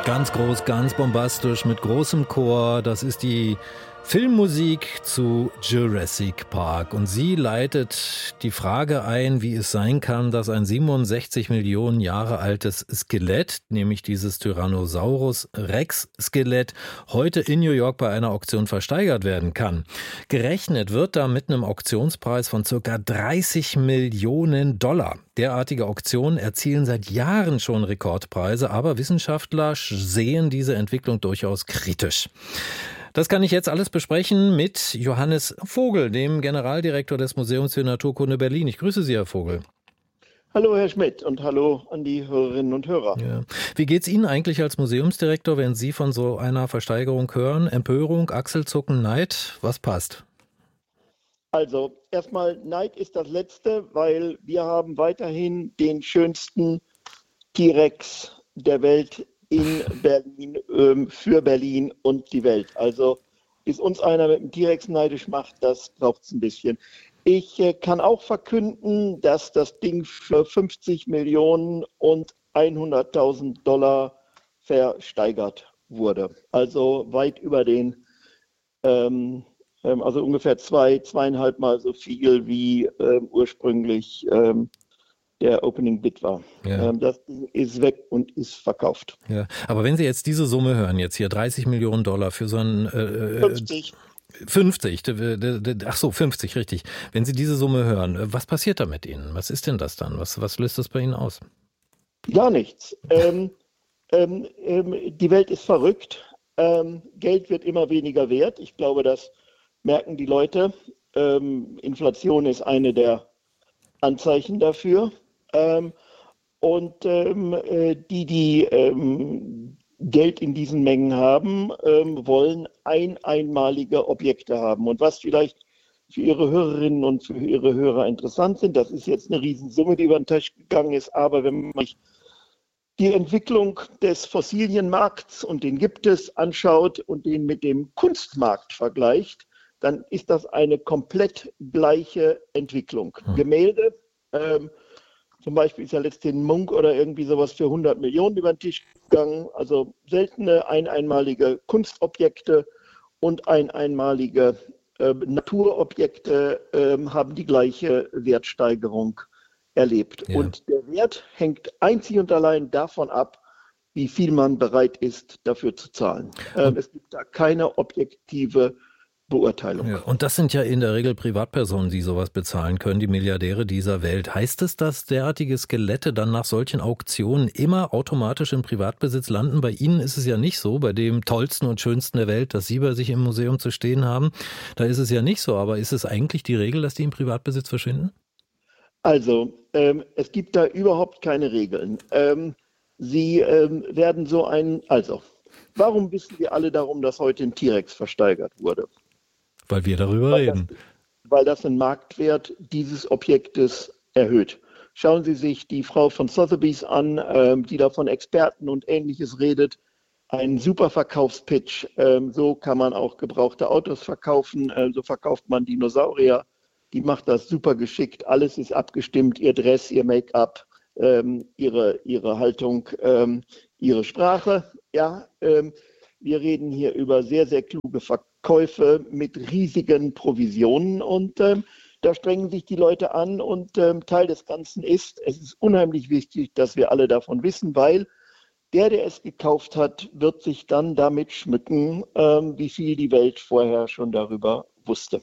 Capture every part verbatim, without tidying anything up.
Ganz groß, ganz bombastisch, mit großem Chor. Das ist die Filmmusik zu Jurassic Park. Und sie leitet die Frage ein, wie es sein kann, dass ein siebenundsechzig Millionen Jahre altes Skelett, nämlich dieses Tyrannosaurus Rex Skelett, heute in New York bei einer Auktion versteigert werden kann. Gerechnet wird da mit einem Auktionspreis von circa dreißig Millionen Dollar. Derartige Auktionen erzielen seit Jahren schon Rekordpreise, aber Wissenschaftler sehen diese Entwicklung durchaus kritisch. Das kann ich jetzt alles besprechen mit Johannes Vogel, dem Generaldirektor des Museums für Naturkunde Berlin. Ich grüße Sie, Herr Vogel. Hallo, Herr Schmidt, und hallo an die Hörerinnen und Hörer. Ja. Wie geht's Ihnen eigentlich als Museumsdirektor, wenn Sie von so einer Versteigerung hören? Empörung, Achselzucken, Neid? Was passt? Also, erstmal, Neid ist das Letzte, weil wir haben weiterhin den schönsten T-Rex der Welt in Berlin, ähm, für Berlin und die Welt. Also, bis uns einer mit dem T-Rex neidisch macht, das braucht es ein bisschen. Ich äh, kann auch verkünden, dass das Ding für fünfzig Millionen und hunderttausend Dollar versteigert wurde. Also weit über den, ähm, ähm, also ungefähr zwei, zweieinhalb Mal so viel, wie ähm, ursprünglich ähm, der Opening Bid war. Ja. Ähm, das Ding ist weg und ist verkauft. Ja. Aber wenn Sie jetzt diese Summe hören, jetzt hier dreißig Millionen Dollar für so ein äh, fünfzig. fünfzig, ach so, fünfzig, richtig. Wenn Sie diese Summe hören, was passiert da mit Ihnen? Was ist denn das dann? Was, was löst das bei Ihnen aus? Gar nichts. ähm, ähm, ähm, die Welt ist verrückt. Ähm, Geld wird immer weniger wert. Ich glaube, das merken die Leute. Ähm, Inflation ist eine der Anzeichen dafür. Ähm, und ähm, äh, die, die ähm, Geld in diesen Mengen haben, ähm, wollen ein einmalige Objekte haben. Und was vielleicht für Ihre Hörerinnen und für Ihre Hörer interessant sind, das ist jetzt eine Riesensumme, die über den Tisch gegangen ist, aber wenn man sich die Entwicklung des Fossilienmarkts, und den gibt es, anschaut und den mit dem Kunstmarkt vergleicht, dann ist das eine komplett gleiche Entwicklung. Hm. Gemälde, ähm, zum Beispiel ist ja letztens Munch oder irgendwie sowas für hundert Millionen über den Tisch gegangen. Also seltene, ein einmalige Kunstobjekte und ein einmalige äh, Naturobjekte äh, haben die gleiche Wertsteigerung erlebt. Ja. Und der Wert hängt einzig und allein davon ab, wie viel man bereit ist, dafür zu zahlen. Ähm, es gibt da keine objektive Beurteilung. Ja, und das sind ja in der Regel Privatpersonen, die sowas bezahlen können, die Milliardäre dieser Welt. Heißt es, dass derartige Skelette dann nach solchen Auktionen immer automatisch in Privatbesitz landen? Bei Ihnen ist es ja nicht so, bei dem tollsten und schönsten der Welt, das Sie bei sich im Museum zu stehen haben. Da ist es ja nicht so, aber ist es eigentlich die Regel, dass die im Privatbesitz verschwinden? Also, ähm, es gibt da überhaupt keine Regeln. Ähm, Sie ähm, werden so ein, also, warum wissen wir alle darum, dass heute ein T-Rex versteigert wurde? Weil wir darüber weil reden. Das, weil das den Marktwert dieses Objektes erhöht. Schauen Sie sich die Frau von Sotheby's an, ähm, die da von Experten und Ähnliches redet. Ein super Verkaufspitch. Ähm, so kann man auch gebrauchte Autos verkaufen. Äh, so verkauft man Dinosaurier. Die macht das super geschickt. Alles ist abgestimmt. Ihr Dress, ihr Make-up, ähm, ihre, ihre Haltung, ähm, ihre Sprache. Ja, ähm, wir reden hier über sehr, sehr kluge Verkäufe mit riesigen Provisionen und ähm, da strengen sich die Leute an und ähm, Teil des Ganzen ist, es ist unheimlich wichtig, dass wir alle davon wissen, weil der, der es gekauft hat, wird sich dann damit schmücken, ähm, wie viel die Welt vorher schon darüber wusste.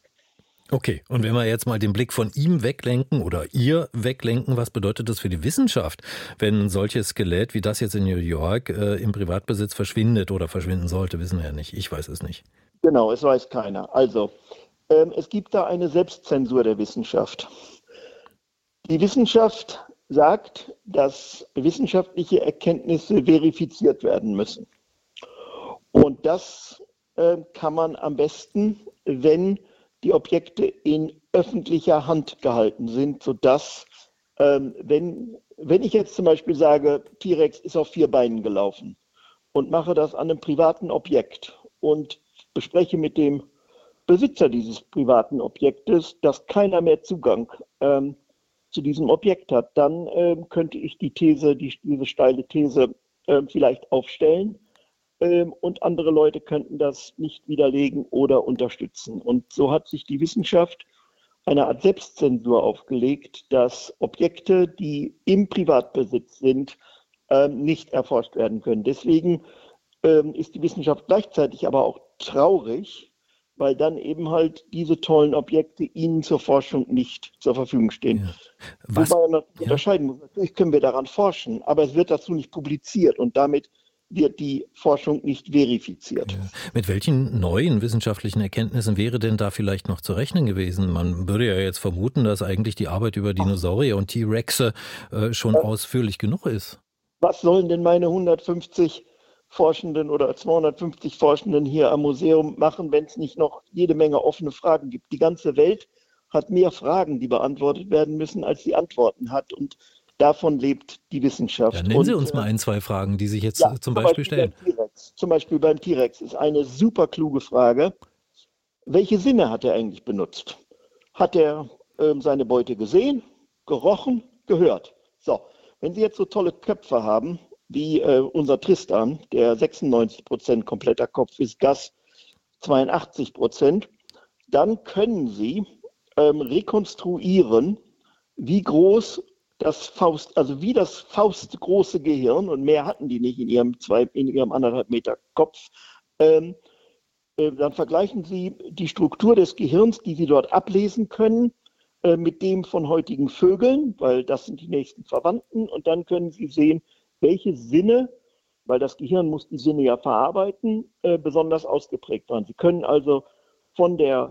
Okay, und wenn wir jetzt mal den Blick von ihm weglenken oder ihr weglenken, was bedeutet das für die Wissenschaft, wenn ein solches Skelett wie das jetzt in New York äh, im Privatbesitz verschwindet oder verschwinden sollte, wissen wir ja nicht. Ich weiß es nicht. Genau, es weiß keiner. Also, ähm, es gibt da eine Selbstzensur der Wissenschaft. Die Wissenschaft sagt, dass wissenschaftliche Erkenntnisse verifiziert werden müssen. Und das äh, kann man am besten, wenn die Objekte in öffentlicher Hand gehalten sind, sodass, ähm, wenn, wenn ich jetzt zum Beispiel sage, T-Rex ist auf vier Beinen gelaufen und mache das an einem privaten Objekt und bespreche mit dem Besitzer dieses privaten Objektes, dass keiner mehr Zugang ähm, zu diesem Objekt hat, dann ähm, könnte ich die These, die, diese steile These äh, vielleicht aufstellen ähm, und andere Leute könnten das nicht widerlegen oder unterstützen. Und so hat sich die Wissenschaft eine Art Selbstzensur aufgelegt, dass Objekte, die im Privatbesitz sind, ähm, nicht erforscht werden können. Deswegen ähm, ist die Wissenschaft gleichzeitig aber auch traurig, weil dann eben halt diese tollen Objekte ihnen zur Forschung nicht zur Verfügung stehen. Ja. Was, Wobei man natürlich ja. unterscheiden muss. Natürlich können wir daran forschen, aber es wird dazu nicht publiziert und damit wird die Forschung nicht verifiziert. Ja. Mit welchen neuen wissenschaftlichen Erkenntnissen wäre denn da vielleicht noch zu rechnen gewesen? Man würde ja jetzt vermuten, dass eigentlich die Arbeit über Dinosaurier und T-Rexe äh, schon ja. ausführlich genug ist. Was sollen denn meine hundertfünfzig Forschenden oder zweihundertfünfzig Forschenden hier am Museum machen, wenn es nicht noch jede Menge offene Fragen gibt? Die ganze Welt hat mehr Fragen, die beantwortet werden müssen, als sie Antworten hat. Und davon lebt die Wissenschaft. Ja, nennen Sie uns und, mal ein, zwei Fragen, die sich jetzt ja, zum, zum Beispiel, Beispiel stellen. T-Rex. Zum Beispiel beim T-Rex ist eine super kluge Frage. Welche Sinne hat er eigentlich benutzt? Hat er ähm, seine Beute gesehen, gerochen, gehört? So, wenn Sie jetzt so tolle Köpfe haben, wie äh, unser Tristan, der sechsundneunzig Prozent kompletter Kopf ist, Gas zweiundachtzig Prozent, dann können Sie ähm, rekonstruieren, wie groß das Faust, also wie das faustgroße Gehirn, und mehr hatten die nicht in ihrem zwei, in ihrem anderthalb Meter Kopf, ähm, äh, dann vergleichen Sie die Struktur des Gehirns, die Sie dort ablesen können, äh, mit dem von heutigen Vögeln, weil das sind die nächsten Verwandten, und dann können Sie sehen, welche Sinne, weil das Gehirn muss die Sinne ja verarbeiten, äh, besonders ausgeprägt waren. Sie können also von der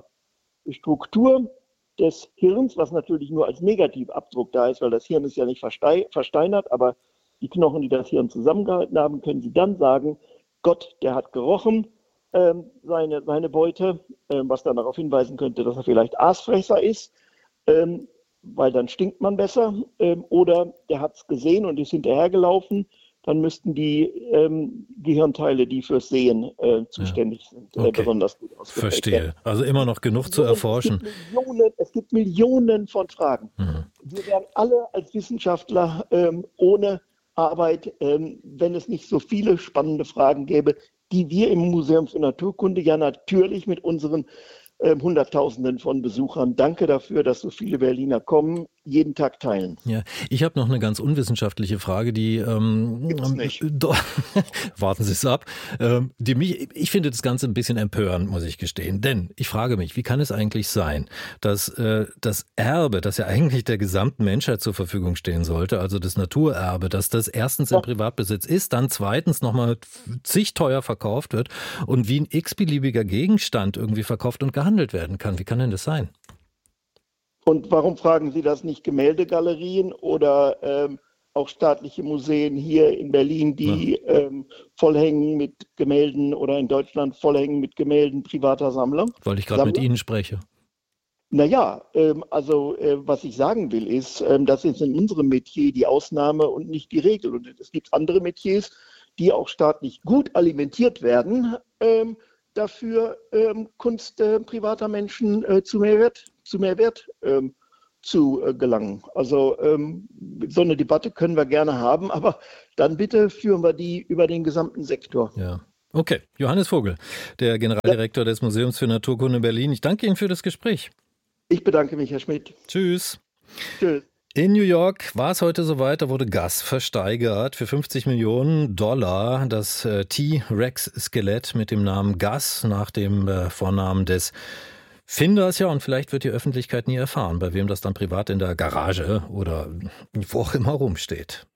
Struktur des Hirns, was natürlich nur als Negativabdruck da ist, weil das Hirn ist ja nicht versteinert, aber die Knochen, die das Hirn zusammengehalten haben, können Sie dann sagen, Gott, der hat gerochen, ähm, seine, seine Beute, ähm, was dann darauf hinweisen könnte, dass er vielleicht Aasfresser ist, ähm, weil dann stinkt man besser, ähm, oder der hat es gesehen und ist hinterhergelaufen, dann müssten die ähm, Gehirnteile, die fürs Sehen äh, zuständig ja. sind, äh, okay. besonders gut ausgeprägt. Verstehe. Also immer noch genug zu erforschen. Es gibt Millionen, es gibt Millionen von Fragen. Mhm. Wir wären alle als Wissenschaftler ähm, ohne Arbeit, ähm, wenn es nicht so viele spannende Fragen gäbe, die wir im Museum für Naturkunde ja natürlich mit unseren ähm, Hunderttausenden von Besuchern, danke dafür, dass so viele Berliner kommen, jeden Tag teilen. Ja, ich habe noch eine ganz unwissenschaftliche Frage, die ähm, Gibt's nicht. Äh, do, warten Sie es ab, ähm, die mich, ich finde das Ganze ein bisschen empörend, muss ich gestehen, denn ich frage mich, wie kann es eigentlich sein, dass äh, das Erbe, das ja eigentlich der gesamten Menschheit zur Verfügung stehen sollte, also das Naturerbe, dass das erstens im Privatbesitz ist, dann zweitens nochmal zig teuer verkauft wird und wie ein x-beliebiger Gegenstand irgendwie verkauft und gehandelt werden kann. Wie kann denn das sein? Und warum fragen Sie das nicht Gemäldegalerien oder ähm, auch staatliche Museen hier in Berlin, die ja. ähm, vollhängen mit Gemälden, oder in Deutschland vollhängen mit Gemälden privater Sammler? Weil ich gerade mit Ihnen spreche. Naja, ähm, also äh, was ich sagen will ist, ähm, das ist in unserem Metier die Ausnahme und nicht die Regel. Und es gibt andere Metiers, die auch staatlich gut alimentiert werden, ähm, dafür ähm, Kunst äh, privater Menschen äh, zu mehr Wert, zu, mehr Wert ähm, zu äh, gelangen. Also ähm, so eine Debatte können wir gerne haben, aber dann bitte führen wir die über den gesamten Sektor. Ja. Okay, Johannes Vogel, der Generaldirektor ja. des Museums für Naturkunde Berlin. Ich danke Ihnen für das Gespräch. Ich bedanke mich, Herr Schmidt. Tschüss. Tschüss. In New York war es heute soweit, da wurde Gas versteigert für fünfzig Millionen Dollar. Das äh, T-Rex-Skelett mit dem Namen Gas nach dem äh, Vornamen des Finders. Ja, und vielleicht wird die Öffentlichkeit nie erfahren, bei wem das dann privat in der Garage oder wo auch immer rumsteht.